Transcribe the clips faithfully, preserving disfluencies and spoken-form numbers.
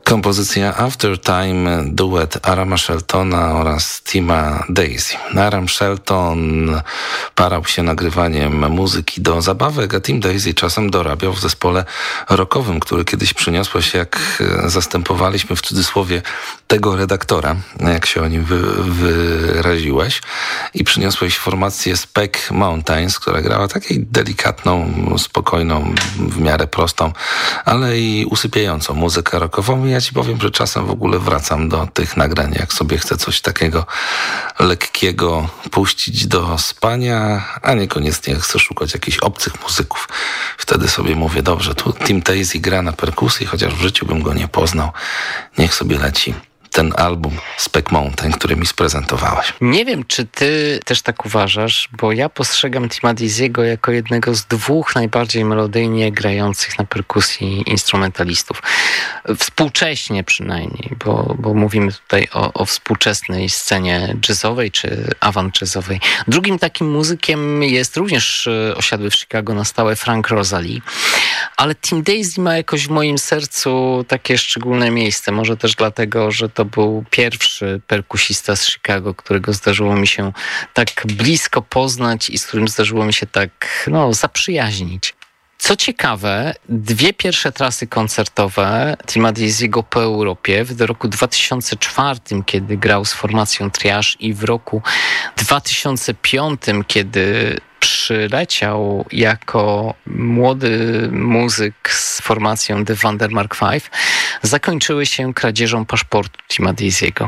Kompozycja After Time, duet Arama Sheltona oraz Tima Daisy. Aram Shelton parał się nagrywaniem muzyki do zabawek, a Tim Daisy czasem dorabiał w zespole rockowym, który kiedyś przyniosłeś, jak zastępowaliśmy w cudzysłowie tego redaktora, jak się o nim wy, wyraziłeś, i przyniosłeś formację Speck Mountains, która grała taką delikatną, spokojną, w miarę prostą, ale i usypiającą muzykę rockową. Ja ci powiem, że czasem w ogóle wracam do tych nagrań, jak sobie chcę coś takiego lekkiego puścić do spania, a niekoniecznie chcę szukać jakichś obcych muzyków. Wtedy sobie mówię, dobrze, tu Tim Daisy gra na perkusji, chociaż w życiu bym go nie poznał. Niech sobie leci ten album Speck Mountain, który mi sprezentowałeś. Nie wiem, czy ty też tak uważasz, bo ja postrzegam Tima Daisy'ego jako jednego z dwóch najbardziej melodyjnie grających na perkusji instrumentalistów. Współcześnie przynajmniej, bo, bo mówimy tutaj o, o współczesnej scenie jazzowej czy avant-jazzowej. Drugim takim muzykiem jest również osiadły w Chicago na stałe Frank Rosalie, ale Tim Daisy ma jakoś w moim sercu takie szczególne miejsce. Może też dlatego, że to był pierwszy perkusista z Chicago, którego zdarzyło mi się tak blisko poznać i z którym zdarzyło mi się tak, no, zaprzyjaźnić. Co ciekawe, dwie pierwsze trasy koncertowe Tima Daisy'ego po Europie w roku dwa tysiące czwartym, kiedy grał z formacją Triage, i w roku dwa tysiące piątym, kiedy przyleciał jako młody muzyk z formacją The Vandermark Five, zakończyły się kradzieżą paszportu Tima Daisy'ego.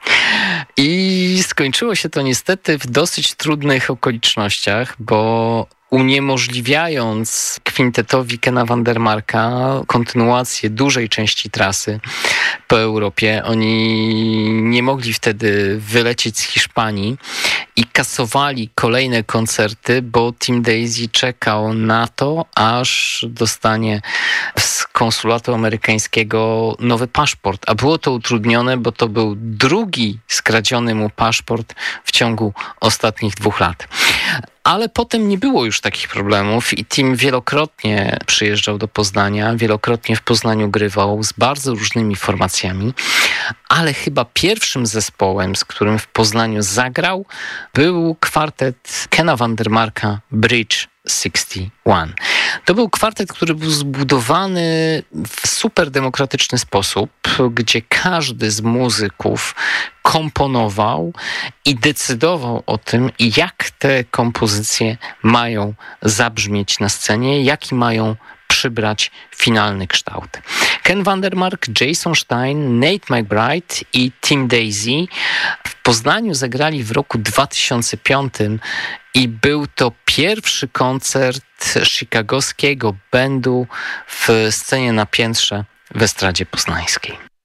I skończyło się to niestety w dosyć trudnych okolicznościach, bo uniemożliwiając kwintetowi Kena Vandermarka kontynuację dużej części trasy po Europie, oni nie mogli wtedy wylecieć z Hiszpanii i kasowali kolejne koncerty, bo Tim Daisy czekał na to, aż dostanie z konsulatu amerykańskiego nowy paszport. A było to utrudnione, bo to był drugi skradziony mu paszport w ciągu ostatnich dwóch lat. Ale potem nie było już takich problemów i Tim wielokrotnie przyjeżdżał do Poznania, wielokrotnie w Poznaniu grywał z bardzo różnymi formacjami, ale chyba pierwszym zespołem, z którym w Poznaniu zagrał, był kwartet Kena Vandermarka Bridge sześćdziesiąt jeden. To był kwartet, który był zbudowany w super demokratyczny sposób, gdzie każdy z muzyków komponował i decydował o tym, jak te kompozycje mają zabrzmieć na scenie, jaki mają przybrać finalny kształt. Ken Vandermark, Jason Stein, Nate McBride i Tim Daisy w Poznaniu zagrali w roku dwa tysiące piątym i był to pierwszy koncert chicagowskiego bandu w scenie na piętrze w estradzie poznańskiej.